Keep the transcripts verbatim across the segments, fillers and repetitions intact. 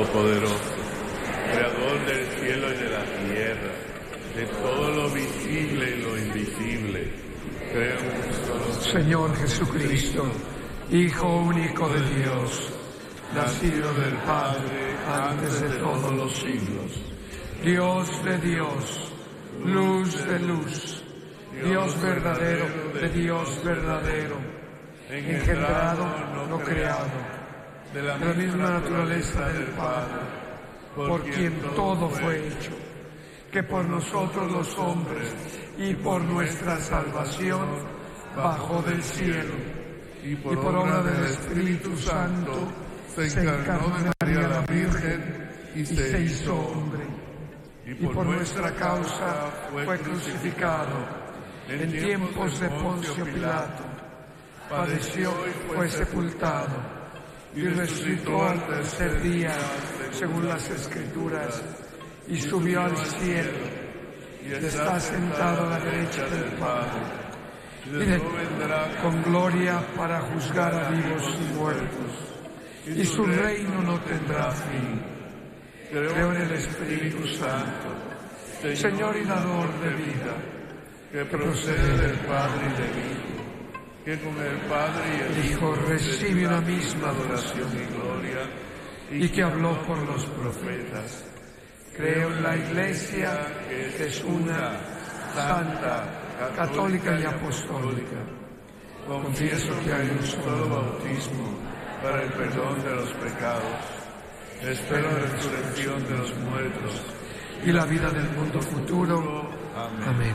Todopoderoso, Creador del cielo y de la tierra, de todo lo visible y lo invisible, creo en un solo Señor Jesucristo, Hijo único de Dios, nacido del Padre antes de todos los siglos, Dios de Dios, luz de luz, Dios verdadero de Dios verdadero, engendrado, no creado, de la misma naturaleza del Padre, por quien todo fue hecho, que por nosotros los hombres y por nuestra salvación bajó del cielo, y por obra del Espíritu Santo se encarnó de María la Virgen y se hizo hombre, y por nuestra causa fue crucificado en tiempos de Poncio Pilato, padeció y fue sepultado, y resucitó al tercer día, según las Escrituras, y subió al cielo, y está sentado a la derecha del Padre, y vendrá con gloria para juzgar a vivos y muertos, y su reino no tendrá fin. Creo en el Espíritu Santo, Señor y dador de vida, que procede del Padre y del Hijo, que con el Padre y el Hijo recibe una misma adoración y gloria, y que habló por los profetas. Creo en la Iglesia, que es una, santa, católica y apostólica. Confieso que hay un solo bautismo para el perdón de los pecados. Espero la resurrección de los muertos y la vida del mundo futuro. Amén.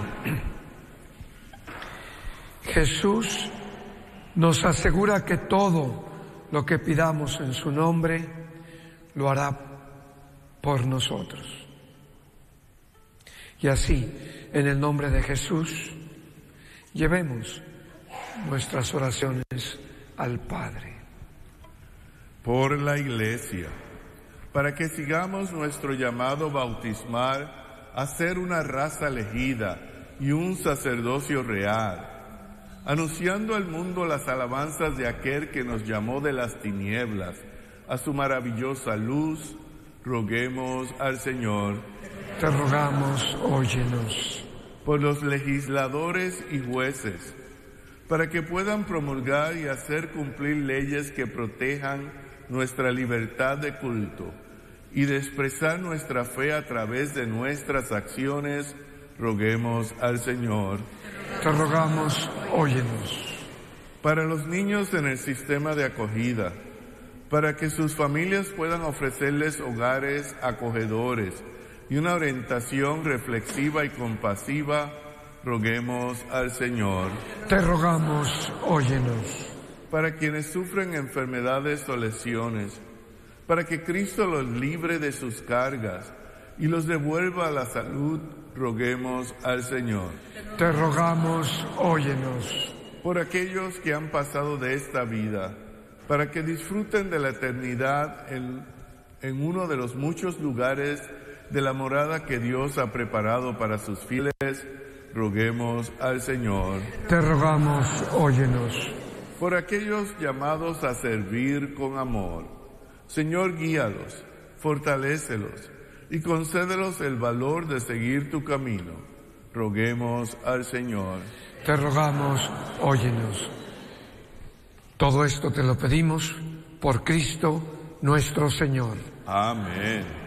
Jesús nos asegura que todo lo que pidamos en su nombre lo hará por nosotros. Y así, en el nombre de Jesús, llevemos nuestras oraciones al Padre. Por la Iglesia, para que sigamos nuestro llamado bautismal a ser una raza elegida y un sacerdocio real, anunciando al mundo las alabanzas de aquel que nos llamó de las tinieblas a su maravillosa luz, roguemos al Señor. Te rogamos, óyenos. Por los legisladores y jueces, para que puedan promulgar y hacer cumplir leyes que protejan nuestra libertad de culto y de expresar nuestra fe a través de nuestras acciones, roguemos al Señor. Te rogamos, óyenos. Para los niños en el sistema de acogida, para que sus familias puedan ofrecerles hogares acogedores y una orientación reflexiva y compasiva, roguemos al Señor. Te rogamos, óyenos. Para quienes sufren enfermedades o lesiones, para que Cristo los libre de sus cargas y los devuelva a la salud, roguemos al Señor. Te rogamos, óyenos. Por aquellos que han pasado de esta vida, para que disfruten de la eternidad en, en uno de los muchos lugares de la morada que Dios ha preparado para sus fieles, roguemos al Señor. Te rogamos, óyenos. Por aquellos llamados a servir con amor, Señor, guíalos, fortalécelos y concédelos el valor de seguir tu camino. Roguemos al Señor. Te rogamos, óyenos. Todo esto te lo pedimos por Cristo nuestro Señor. Amén.